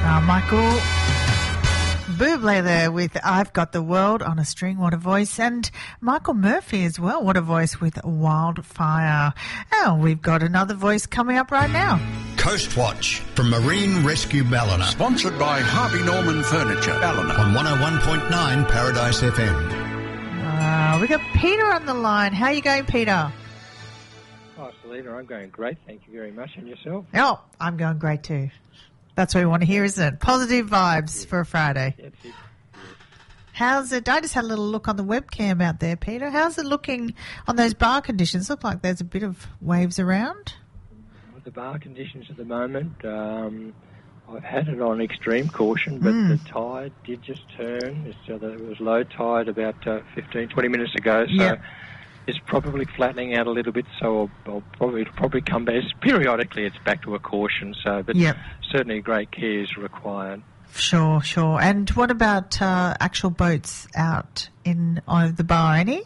Michael Bublé there with I've Got the World on a String, what a voice, and Michael Murphy as well, what a voice with Wildfire. Oh, we've got another voice coming up right now. Coast Watch from Marine Rescue Ballina. Sponsored by Harvey Norman Furniture, Ballina. On 101.9 Paradise FM. We got Peter on the line. How are you going, Peter? Hi, Selena. I'm going great. Thank you very much. And yourself? Oh, I'm going great too. That's what we want to hear, isn't it? Positive vibes for a Friday. That's it. Yes. How's it? I just had a little look on the webcam out there, Peter. How's it looking on those bar conditions? Look like there's a bit of waves around. The bar conditions at the moment, I've had it on extreme caution, but the tide did just turn. It was low tide about 15, 20 minutes ago, so it's probably flattening out a little bit, so it'll probably come back. Periodically it's back to a caution, but certainly great care is required. Sure. And what about actual boats out in the bar, any?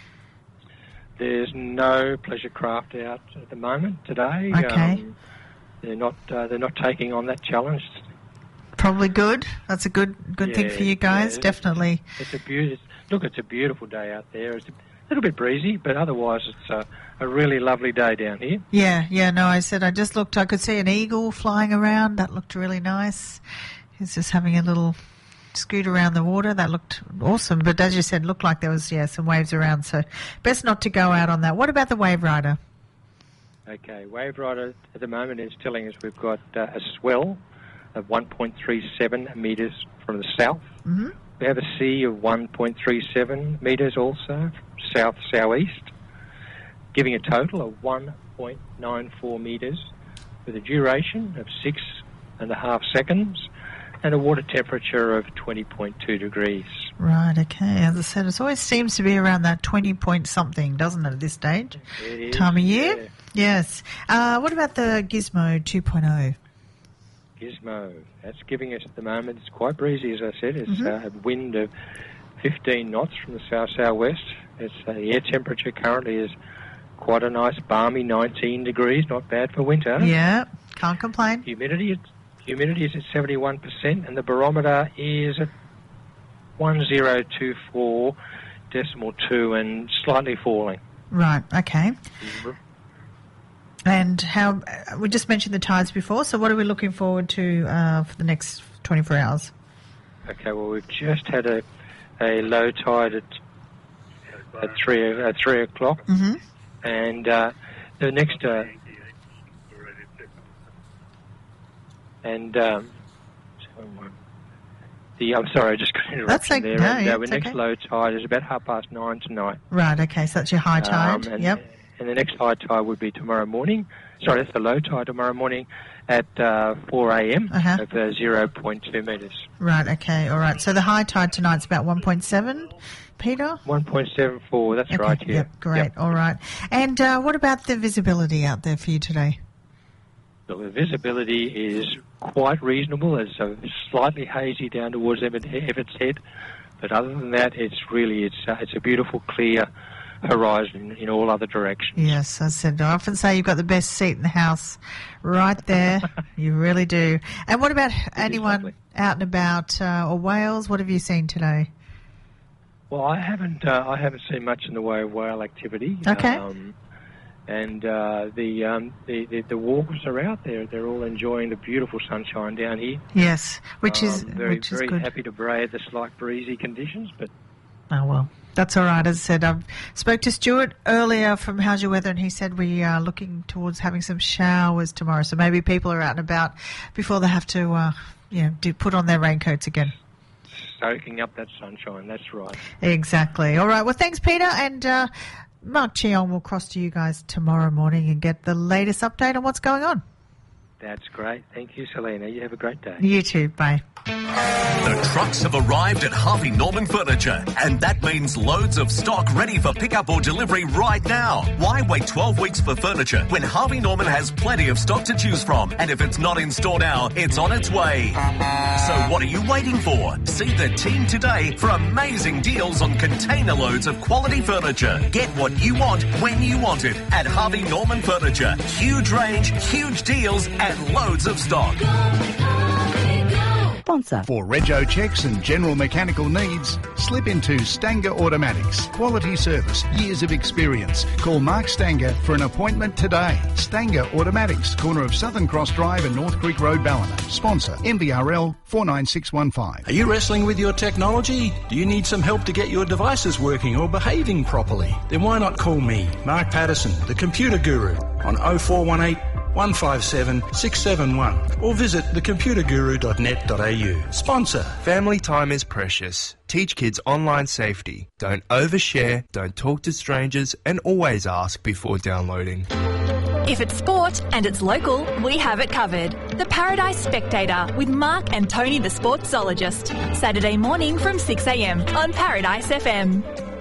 There's no pleasure craft out at the moment today. Okay. They're not taking on that challenge. Probably good. That's a good thing for you guys, definitely. It's a beautiful day out there. It's a little bit breezy, but otherwise it's a really lovely day down here. Yeah. No, I just looked. I could see an eagle flying around. That looked really nice. He's just having a little scoot around the water. That looked awesome. But as you said, looked like there was some waves around. So best not to go out on that. What about the Wave Rider? Okay, Wave Rider at the moment is telling us we've got a swell of 1.37 metres from the south. Mm-hmm. We have a sea of 1.37 metres also, south-southeast, giving a total of 1.94 metres with a duration of 6.5 seconds and a water temperature of 20.2 degrees. Right, okay. As I said, it always seems to be around that 20-point-something, doesn't it, at this stage? It is. Time of year? Yeah. Yes. What about the Gizmo 2.0? Gizmo, that's giving us at the moment, it's quite breezy, as I said. It's a wind of 15 knots from the south-southwest. The air temperature currently is quite a nice, balmy 19 degrees, not bad for winter. Yeah, can't complain. Humidity is at 71%, and the barometer is at 1024.2 and slightly falling. Right, okay. And how we just mentioned the tides before, so what are we looking forward to for the next 24 hours? Okay, well, we've just had a low tide at 3 o'clock, and the next... I'm sorry, I just got an interruption there. No, the next low tide is about 9:30 tonight. Right, okay, so that's your high tide. And the next high tide would be tomorrow morning. Sorry, that's the low tide tomorrow morning at 4 a.m. of 0.2 metres. Right, okay, all right. So the high tide tonight's about 1.7, Peter? 1.74, that's right, yeah. Yep, great, all right. And what about the visibility out there for you today? So the visibility is quite reasonable. It's slightly hazy down towards Everts Head, but other than that, it's a beautiful, clear horizon in all other directions. Yes, I often say you've got the best seat in the house right there. You really do. And what about anyone out and about or whales? What have you seen today? Well, I haven't seen much in the way of whale activity. Okay. And the walkers are out there. They're all enjoying the beautiful sunshine down here. Yes, which is very good. Happy to brave the slight breezy conditions, but oh well. That's all right. As I said, I spoke to Stuart earlier from How's Your Weather, and he said we are looking towards having some showers tomorrow. So maybe people are out and about before they have to, put on their raincoats again. Soaking up that sunshine. That's right. Exactly. All right. Well, thanks, Peter. And Mark Cheong will cross to you guys tomorrow morning and get the latest update on what's going on. That's great. Thank you, Selena. You have a great day. You too. Bye. The trucks have arrived at Harvey Norman Furniture, and that means loads of stock ready for pickup or delivery right now. Why wait 12 weeks for furniture when Harvey Norman has plenty of stock to choose from? And if it's not in store now, it's on its way. So what are you waiting for? See the team today for amazing deals on container loads of quality furniture. Get what you want when you want it at Harvey Norman Furniture. Huge range, huge deals, and loads of stock. Go, sponsor. For rego checks and general mechanical needs, slip into Stanger Automatics. Quality service, years of experience. Call Mark Stanger for an appointment today. Stanger Automatics, corner of Southern Cross Drive and North Creek Road, Ballina. Sponsor MVRL 49615. Are you wrestling with your technology? Do you need some help to get your devices working or behaving properly? Then why not call me, Mark Patterson, the Computer Guru, on 0418 157 671 or visit thecomputerguru.net.au. Sponsor. Family time is precious. Teach kids online safety. Don't overshare, don't talk to strangers, and always ask before downloading. If it's sport and it's local, we have it covered. The Paradise Spectator with Mark and Tony the Sportsologist. Saturday morning from 6 a.m. on Paradise FM.